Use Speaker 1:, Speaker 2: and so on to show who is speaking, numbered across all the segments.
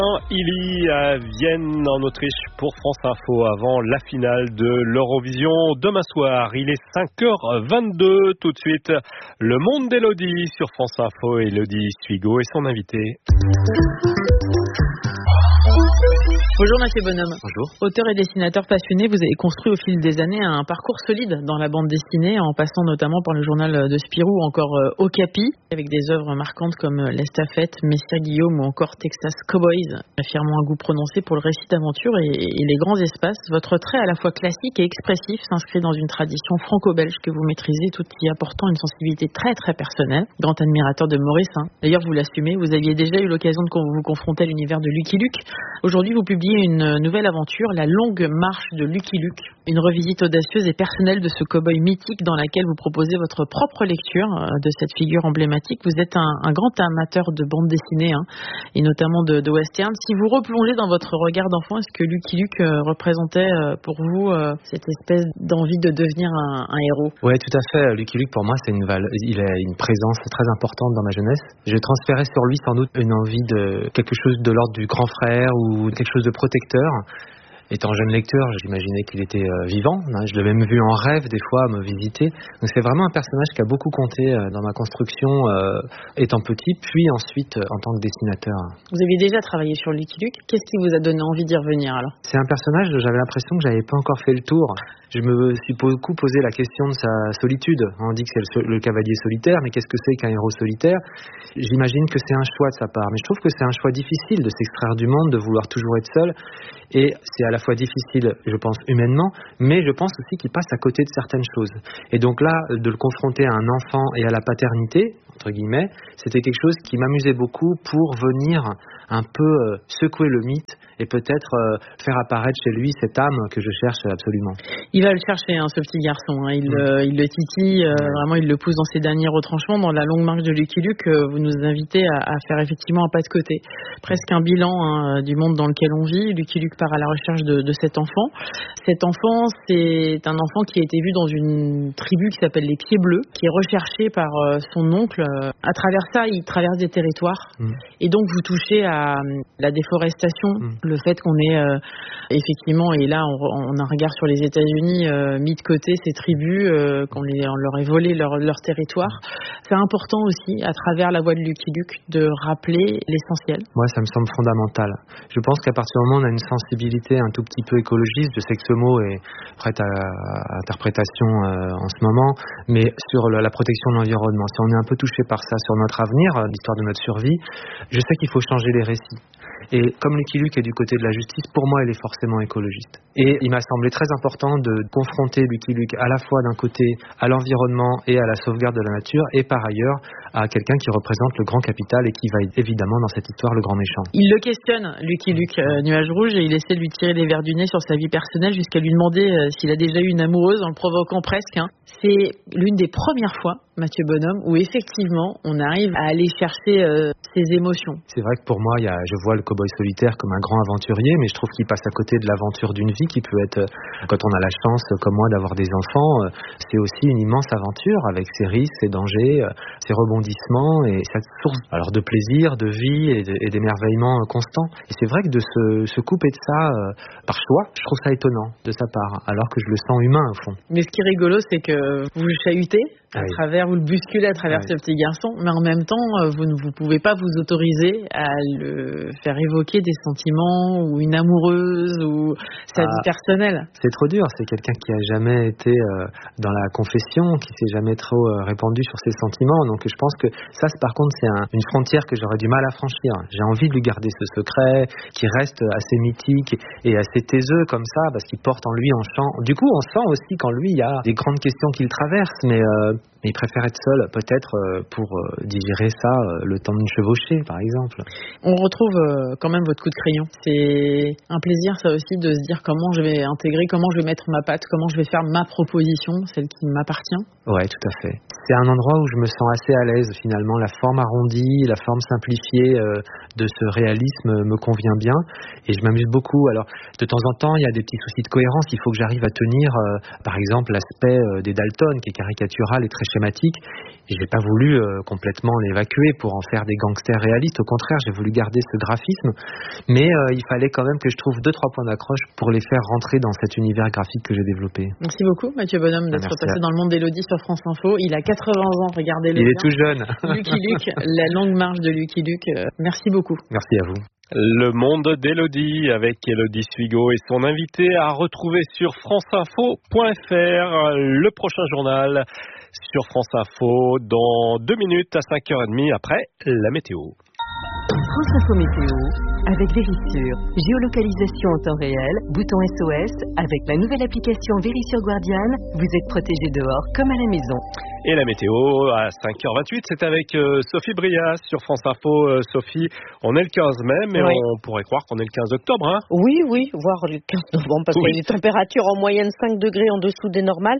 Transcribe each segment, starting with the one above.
Speaker 1: Il y à Vienne en Autriche pour France Info avant la finale de l'Eurovision demain soir. Il est 5h22 tout de suite. Le monde d'Élodie sur France Info. Élodie Suigo et son invité.
Speaker 2: Bonjour Mathieu Bonhomme.
Speaker 3: Bonjour.
Speaker 2: Auteur et dessinateur passionné, vous avez construit au fil des années un parcours solide dans la bande dessinée, en passant notamment par le journal de Spirou ou encore Okapi, avec des œuvres marquantes comme L'Estafette, Messire Guillaume ou encore Texas Cowboys, affirmant un goût prononcé pour le récit d'aventure et les grands espaces. Votre trait à la fois classique et expressif s'inscrit dans une tradition franco-belge que vous maîtrisez, tout y apportant une sensibilité très très personnelle. Grand admirateur de Maurice, D'ailleurs, vous l'assumez, vous aviez déjà eu l'occasion de vous confronter à l'univers de Lucky Luke. Aujourd'hui, vous publiez une nouvelle aventure, La Longue Marche de Lucky Luke, une revisite audacieuse et personnelle de ce cow-boy mythique dans laquelle vous proposez votre propre lecture de cette figure emblématique. Vous êtes un grand amateur de bande dessinée et notamment de western. Si vous replongez dans votre regard d'enfant, est-ce que Lucky Luke représentait pour vous cette espèce d'envie de devenir un héros?
Speaker 3: Oui, tout à fait. Lucky Luke, pour moi, il a une présence très importante dans ma jeunesse. Je transférais sur lui sans doute une envie de quelque chose de l'ordre du grand frère ou quelque chose de protecteur. Étant jeune lecteur, j'imaginais qu'il était vivant. Je l'ai même vu en rêve des fois me visiter. Donc c'est vraiment un personnage qui a beaucoup compté dans ma construction étant petit, puis ensuite en tant que dessinateur.
Speaker 2: Vous aviez déjà travaillé sur Lucky Luke. Qu'est-ce qui vous a donné envie d'y revenir alors?
Speaker 3: C'est un personnage dont j'avais l'impression que j'avais pas encore fait le tour. Je me suis beaucoup posé la question de sa solitude. On dit que c'est le cavalier solitaire, mais qu'est-ce que c'est qu'un héros solitaire? J'imagine que c'est un choix de sa part, mais je trouve que c'est un choix difficile de s'extraire du monde, de vouloir toujours être seul. Et c'est à la fois difficile, je pense, humainement, mais je pense aussi qu'il passe à côté de certaines choses. Et donc là, de le confronter à un enfant et à la paternité, entre guillemets, c'était quelque chose qui m'amusait beaucoup pour venir un peu secouer le mythe et peut-être faire apparaître chez lui cette âme que je cherche absolument.
Speaker 2: Il va le chercher, ce petit garçon. Il le titille, vraiment il le pousse dans ses derniers retranchements. Dans La Longue Marche de Lucky Luke, vous nous invitez à faire effectivement un pas de côté. Presque un bilan du monde dans lequel on vit. Lucky Luke part à la recherche de cet enfant. Cet enfant, c'est un enfant qui a été vu dans une tribu qui s'appelle les Pieds Bleus, qui est recherché par son oncle. À travers ça, il traverse des territoires. Et donc vous touchez à la déforestation, le fait qu'on ait effectivement, et là on a un regard sur les États-Unis, mis de côté ces tribus, qu'on leur ait volé leur territoire. C'est important aussi, à travers la voix de Lucky Luke, de rappeler l'essentiel.
Speaker 3: Moi, ça me semble fondamental. Je pense qu'à partir du moment où on a une sensibilité un tout petit peu écologiste, je sais que ce mot est prêt à interprétation en ce moment, mais sur la protection de l'environnement, si on est un peu touché par ça, sur notre avenir, l'histoire de notre survie, je sais qu'il faut changer les récits. Et comme Lucky Luke est du côté de la justice, pour moi, elle est forcément écologiste. Et il m'a semblé très important de confronter Lucky Luke à la fois d'un côté à l'environnement et à la sauvegarde de la nature, et par ailleurs à quelqu'un qui représente le grand capital et qui va être évidemment dans cette histoire le grand méchant.
Speaker 2: Il le questionne, Lucky Luke, Nuage Rouge, et il essaie de lui tirer les vers du nez sur sa vie personnelle jusqu'à lui demander s'il a déjà eu une amoureuse, en le provoquant presque. C'est l'une des premières fois, Mathieu Bonhomme, où effectivement on arrive à aller chercher ses émotions.
Speaker 3: C'est vrai que pour moi, je vois le cow-boy solitaire comme un grand aventurier, mais je trouve qu'il passe à côté de l'aventure d'une vie qui peut être, quand on a la chance comme moi d'avoir des enfants, c'est aussi une immense aventure avec ses risques, ses dangers, ses rebondissements et cette source alors de plaisir, de vie et d'émerveillement constant. Et c'est vrai que de se couper de ça par choix, je trouve ça étonnant de sa part, alors que je le sens humain au fond.
Speaker 2: Mais ce qui est rigolo, c'est que vous le chahutez vous le bousculez à travers ce petit garçon, mais en même temps, vous ne pouvez pas vous autoriser à le faire évoquer des sentiments ou une amoureuse ou sa vie personnelle.
Speaker 3: C'est trop dur, c'est quelqu'un qui a jamais été dans la confession, qui s'est jamais trop répandu sur ses sentiments, donc je pense que ça, par contre, c'est une frontière que j'aurais du mal à franchir. J'ai envie de lui garder ce secret, qui reste assez mythique et assez taiseux comme ça, parce qu'il porte en lui un chant. Du coup, on sent aussi qu'en lui, il y a des grandes questions qu'il traverse, mais il préfère être seul, peut-être pour digérer ça, le temps d'une chevauchée, par exemple.
Speaker 2: On retrouve quand même votre coup de crayon. C'est un plaisir, ça aussi, de se dire comment je vais intégrer, comment je vais mettre ma patte, comment je vais faire ma proposition, celle qui m'appartient.
Speaker 3: Ouais, tout à fait. c'est un endroit où je me sens assez à l'aise finalement. La forme arrondie, la forme simplifiée de ce réalisme me convient bien et je m'amuse beaucoup. Alors de temps en temps il y a des petits soucis de cohérence, il faut que j'arrive à tenir par exemple l'aspect des Dalton qui est caricatural et très schématique et j'ai pas voulu complètement l'évacuer pour en faire des gangsters réalistes. Au contraire, j'ai voulu garder ce graphisme, mais il fallait quand même que je trouve 2-3 points d'accroche pour les faire rentrer dans cet univers graphique que j'ai développé.
Speaker 2: Merci beaucoup Mathieu Bonhomme d'être passé dans le monde d'Élodie sur France Info. Il a 80 ans, regardez-le.
Speaker 3: Il est tout jeune.
Speaker 2: Lucky Luke, la longue marche de Lucky Luke. Merci beaucoup.
Speaker 3: Merci à vous.
Speaker 1: Le monde d'Élodie avec Élodie Suigo et son invité à retrouver sur franceinfo.fr. Le prochain journal sur France Info dans 2 minutes à 5h30 après la météo.
Speaker 4: France Info Météo avec Vérissure. Géolocalisation en temps réel, bouton SOS. Avec la nouvelle application Vérissure Guardian, vous êtes protégé dehors comme à la maison.
Speaker 1: Et la météo à 5h28, c'est avec Sophie Brias sur France Info. Sophie, on est le 15 mai, mais on pourrait croire qu'on est le 15 octobre. Hein,
Speaker 5: oui, voire le 15 novembre, parce qu'il y a des températures en moyenne 5 degrés en dessous des normales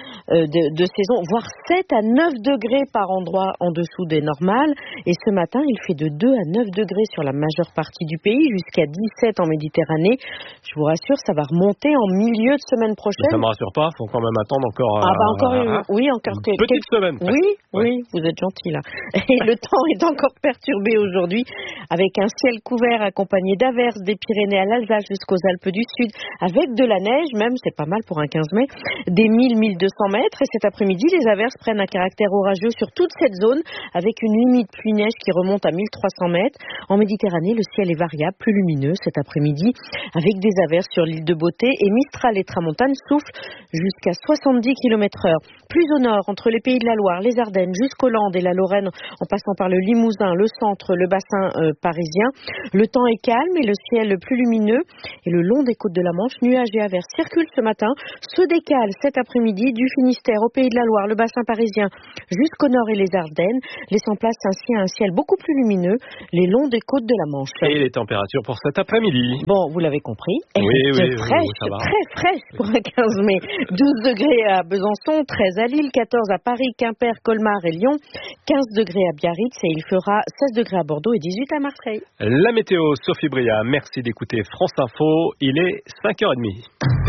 Speaker 5: de saison, voire 7 à 9 degrés par endroit en dessous des normales. Et ce matin, il fait de 2 à 9 degrés sur la majeure partie du pays, jusqu'à 17 en Méditerranée. Je vous rassure, ça va remonter en milieu de semaine prochaine.
Speaker 1: Ça ne me rassure pas, il faut quand même attendre encore...
Speaker 5: encore
Speaker 1: petite semaine.
Speaker 5: Oui, vous êtes gentil là. Et le temps est encore perturbé aujourd'hui, avec un ciel couvert accompagné d'averses des Pyrénées à l'Alsace jusqu'aux Alpes du Sud, avec de la neige, même, c'est pas mal pour un 15 mai, des 1000-1200 mètres. Et cet après-midi, les averses prennent un caractère orageux sur toute cette zone, avec une limite pluie-neige qui remonte à 1300 mètres. En Méditerranée, le ciel est variable, plus lumineux cet après-midi, avec des averses sur l'île de Beauté, et Mistral et Tramontane soufflent jusqu'à 70 km/h. Plus au nord, entre les Pays de la Loire, les Ardennes, jusqu'aux Landes et la Lorraine, en passant par le Limousin, le centre, le bassin parisien, le temps est calme et le ciel plus lumineux. Et le long des côtes de la Manche, nuages et averses circulent ce matin, se décalent cet après-midi du Finistère au Pays de la Loire, le bassin parisien, jusqu'au nord et les Ardennes, laissant place ainsi à un ciel beaucoup plus lumineux les longs des côtes de la Manche.
Speaker 1: Et les températures pour cet après-midi?
Speaker 5: Bon, vous l'avez compris,
Speaker 1: oui,
Speaker 5: fraîche,
Speaker 1: ça va.
Speaker 5: Très fraîche pour un 15 mai. 12 degrés à Besançon, 13 à Lille, 14 à Paris, Quimper, Colmar et Lyon, 15 degrés à Biarritz et il fera 16 degrés à Bordeaux et 18 à Marseille.
Speaker 1: La météo, Sophie Bria, merci d'écouter France Info, il est 5h30.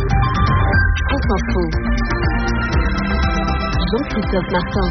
Speaker 4: France Info. Jean-Christophe Martin.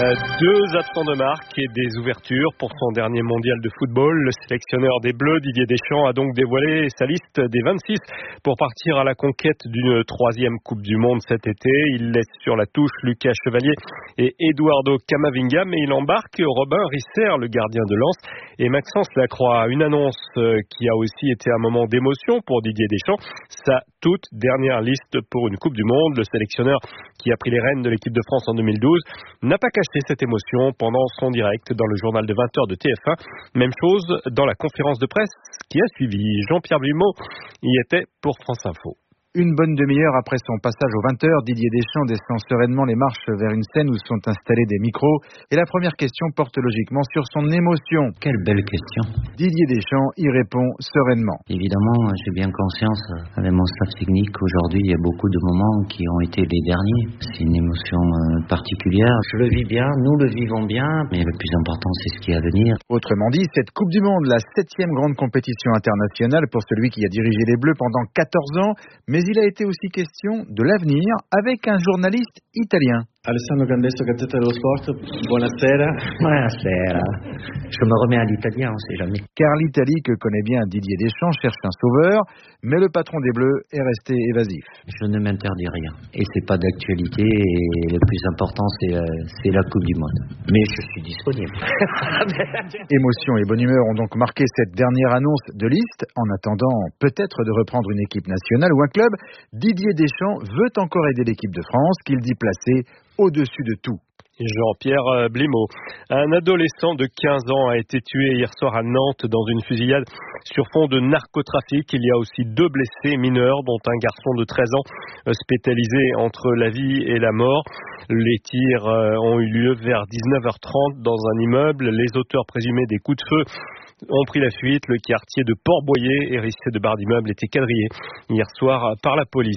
Speaker 1: 2 absents de marque et des ouvertures pour son dernier mondial de football. Le sélectionneur des Bleus, Didier Deschamps, a donc dévoilé sa liste des 26 pour partir à la conquête d'une 3e Coupe du Monde cet été. Il laisse sur la touche Lucas Chevalier et Eduardo Camavinga, mais il embarque Robin Risser, le gardien de Lens, et Maxence Lacroix. Une annonce qui a aussi été un moment d'émotion pour Didier Deschamps. Sa toute dernière liste pour une Coupe du Monde. Le sélectionneur qui a pris les rênes de l'équipe de France en 2012 n'a pas caché cette émotion pendant son direct dans le journal de 20h de TF1. Même chose dans la conférence de presse qui a suivi. Jean-Pierre Blimeau y était pour France Info.
Speaker 6: Une bonne demi-heure après son passage aux 20h, Didier Deschamps descend sereinement les marches vers une scène où sont installés des micros. Et la première question porte logiquement sur son émotion.
Speaker 7: Quelle belle question.
Speaker 6: Didier Deschamps y répond sereinement.
Speaker 7: Évidemment, j'ai bien conscience, avec mon staff technique, aujourd'hui, il y a beaucoup de moments qui ont été les derniers. C'est une émotion particulière. Je le vis bien, nous le vivons bien, mais le plus important, c'est ce qui est à venir.
Speaker 6: Autrement dit, cette Coupe du Monde, la 7e grande compétition internationale pour celui qui a dirigé les Bleus pendant 14 ans, mais il a été aussi question de l'avenir avec un journaliste italien.
Speaker 8: Alessandro Candesto, Gazzetta dello Sport, buonasera.
Speaker 7: Buonasera. Je me remets à l'italien, on sait jamais.
Speaker 6: Car l'Italie, que connaît bien Didier Deschamps, cherche un sauveur, mais le patron des Bleus est resté évasif.
Speaker 7: Je ne m'interdis rien. Et c'est pas d'actualité, et le plus important, c'est la Coupe du Monde. Mais je suis disponible.
Speaker 6: Émotion et bonne humeur ont donc marqué cette dernière annonce de liste. En attendant peut-être de reprendre une équipe nationale ou un club, Didier Deschamps veut encore aider l'équipe de France, qu'il dit placer au-dessus de tout.
Speaker 1: Jean-Pierre Blimeau. Un adolescent de 15 ans a été tué hier soir à Nantes dans une fusillade sur fond de narcotrafic. Il y a aussi 2 blessés mineurs, dont un garçon de 13 ans hospitalisé entre la vie et la mort. Les tirs ont eu lieu vers 19h30 dans un immeuble. Les auteurs présumés des coups de feu ont pris la fuite. Le quartier de Port-Boyer, hérissé de barres d'immeubles, était quadrillé hier soir par la police.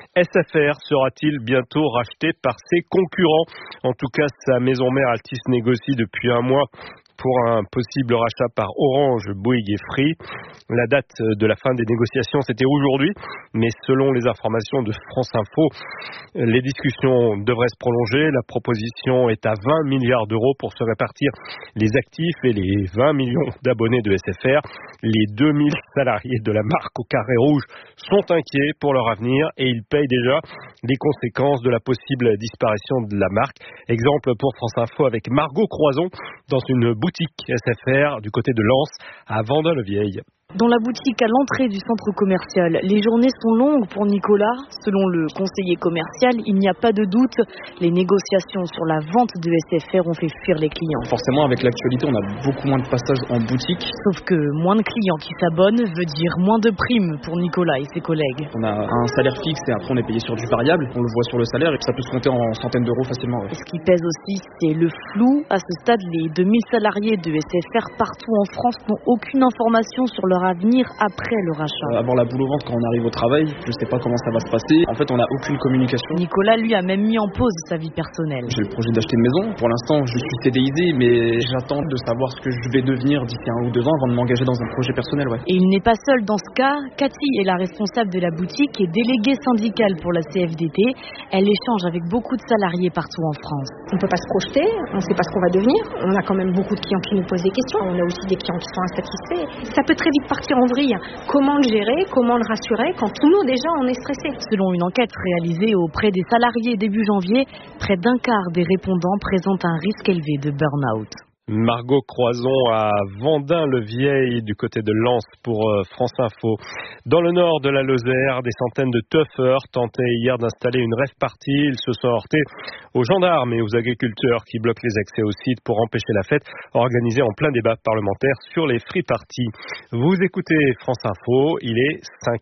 Speaker 1: SFR sera-t-il bientôt racheté par ses concurrents? En tout cas, sa maison mère Altice négocie depuis un mois pour un possible rachat par Orange, Bouygues et Free. La date de la fin des négociations, c'était aujourd'hui, mais selon les informations de France Info, les discussions devraient se prolonger. La proposition est à 20 milliards d'euros pour se répartir les actifs et les 20 millions d'abonnés de SFR. Les 2000 salariés de la marque au carré rouge sont inquiets pour leur avenir et ils payent déjà les conséquences de la possible disparition de la marque. Exemple pour France Info avec Margot Croison dans une boutique SFR du côté de Lens à Vendin-le-Vieil.
Speaker 9: Dans la boutique à l'entrée du centre commercial, les journées sont longues pour Nicolas. Selon le conseiller commercial, il n'y a pas de doute, les négociations sur la vente de SFR ont fait fuir les clients.
Speaker 10: Forcément, avec l'actualité, on a beaucoup moins de passages en boutique.
Speaker 9: Sauf que moins de clients qui s'abonnent veut dire moins de primes pour Nicolas et ses collègues.
Speaker 10: On a un salaire fixe et après on est payé sur du variable. On le voit sur le salaire et ça peut se compter en centaines d'euros facilement. Ouais.
Speaker 9: Ce qui pèse aussi, c'est le flou. À ce stade, les 2000 salariés de SFR partout en France n'ont aucune information sur leur avenir après le rachat.
Speaker 10: Avoir la boule au ventre quand on arrive au travail, je sais pas comment ça va se passer. En fait, on n'a aucune communication.
Speaker 9: Nicolas, lui, a même mis en pause sa vie personnelle.
Speaker 10: J'ai le projet d'acheter une maison. Pour l'instant, je suis CDIsé, mais j'attends de savoir ce que je vais devenir d'ici 1 ou 2 ans avant de m'engager dans un projet personnel. Ouais.
Speaker 9: Et il n'est pas seul dans ce cas. Cathy est la responsable de la boutique et déléguée syndicale pour la CFDT. Elle échange avec beaucoup de salariés partout en France.
Speaker 11: On ne peut pas se projeter, on ne sait pas ce qu'on va devenir. On a quand même beaucoup de clients qui nous posent des questions. On a aussi des clients qui sont insatisfaits. Ça peut très vite partir en vrille. Comment le gérer, comment le rassurer quand nous déjà on est stressés.
Speaker 9: Selon une enquête réalisée auprès des salariés début janvier, près d'un quart des répondants présentent un risque élevé de burn-out.
Speaker 1: Margot Croison à Vendin-le-Vieil du côté de Lens pour France Info. Dans le nord de la Lozère, des centaines de tuffers tentaient hier d'installer une rave party. Ils se sont heurtés aux gendarmes et aux agriculteurs qui bloquent les accès au site pour empêcher la fête organisée en plein débat parlementaire sur les free parties. Vous écoutez France Info, il est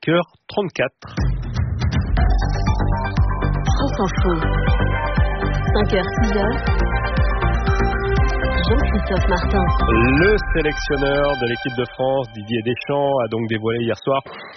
Speaker 1: 5h34.
Speaker 4: France Info, 5h, 6h. Jean-Christophe Martin.
Speaker 1: Le sélectionneur de l'équipe de France, Didier Deschamps, a donc dévoilé hier soir